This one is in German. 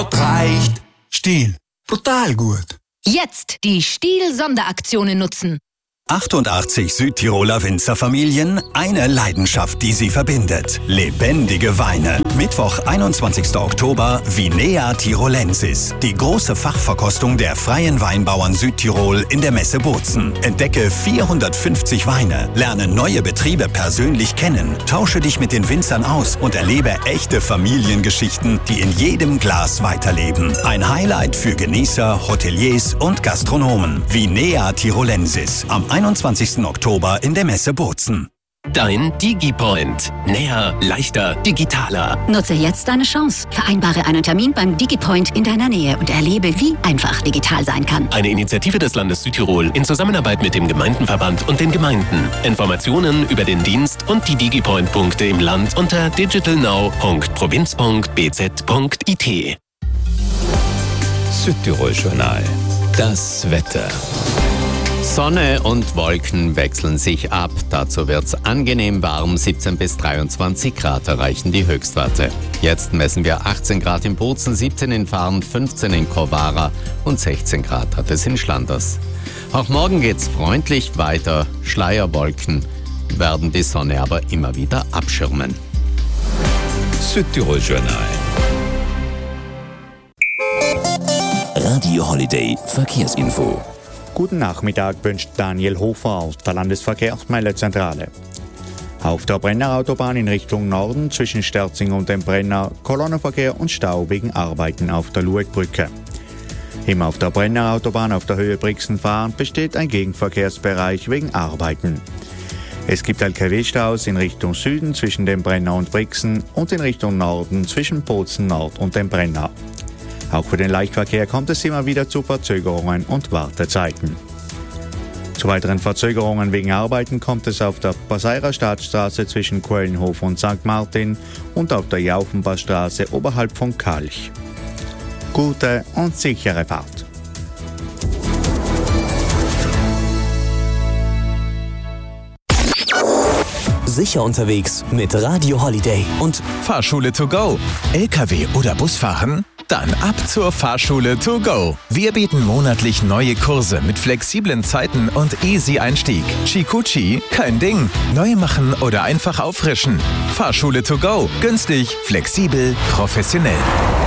Reicht. Stihl. Brutal gut. Jetzt die Stihl-Sonderaktionen nutzen. 88 Südtiroler Winzerfamilien, eine Leidenschaft, die sie verbindet. Lebendige Weine. Mittwoch, 21. Oktober, Vinea Tirolensis. Die große Fachverkostung der freien Weinbauern Südtirol in der Messe Bozen. Entdecke 450 Weine, lerne neue Betriebe persönlich kennen, tausche dich mit den Winzern aus und erlebe echte Familiengeschichten, die in jedem Glas weiterleben. Ein Highlight für Genießer, Hoteliers und Gastronomen. Vinea Tirolensis. Am 21. Oktober in der Messe Bozen. Dein DigiPoint. Näher, leichter, digitaler. Nutze jetzt deine Chance. Vereinbare einen Termin beim DigiPoint in deiner Nähe und erlebe, wie einfach digital sein kann. Eine Initiative des Landes Südtirol in Zusammenarbeit mit dem Gemeindenverband und den Gemeinden. Informationen über den Dienst und die DigiPoint-Punkte im Land unter digitalnow.provinz.bz.it. Südtirol-Journal. Das Wetter. Sonne und Wolken wechseln sich ab. Dazu wird's angenehm warm. 17 bis 23 Grad erreichen die Höchstwerte. Jetzt messen wir 18 Grad in Bozen, 17 in Farn, 15 in Kowara und 16 Grad hat es in Schlanders. Auch morgen geht's freundlich weiter. Schleierwolken werden die Sonne aber immer wieder abschirmen. Südtirol-Journal. Radio Holiday Verkehrsinfo. Guten Nachmittag wünscht Daniel Hofer aus der Landesverkehrsmeldezentrale. Auf der Brenner-Autobahn in Richtung Norden zwischen Sterzing und dem Brenner Kolonnenverkehr und Stau wegen Arbeiten auf der Luegbrücke. Im auf der Brenner-Autobahn auf der Höhe Brixen-Fahren besteht ein Gegenverkehrsbereich wegen Arbeiten. Es gibt LKW-Staus in Richtung Süden zwischen dem Brenner und Brixen und in Richtung Norden zwischen Bozen Nord und dem Brenner. Auch für den Leichtverkehr kommt es immer wieder zu Verzögerungen und Wartezeiten. Zu weiteren Verzögerungen wegen Arbeiten kommt es auf der Passeira Stadtstraße zwischen Kölnhof und St. Martin und auf der Jaufenbachstraße oberhalb von Kalch. Gute und sichere Fahrt. Sicher unterwegs mit Radio Holiday und Fahrschule to go. LKW oder Busfahren? Dann ab zur Fahrschule to go. Wir bieten monatlich neue Kurse mit flexiblen Zeiten und easy Einstieg. Chikuchi, kein Ding. Neu machen oder einfach auffrischen. Fahrschule to go. Günstig, flexibel, professionell.